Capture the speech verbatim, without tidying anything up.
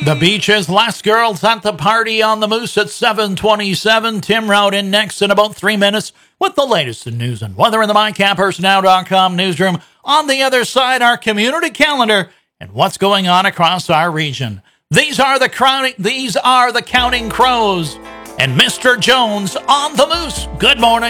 The Beaches, Last Girls at the Party on the Moose at seven twenty-seven. Tim Rout in next in about three minutes with the latest in news and weather in the my campers now dot com newsroom. On the other side, our community calendar and what's going on across our region. These are the crowning, these are the Counting Crows and Mister Jones on the Moose. Good morning.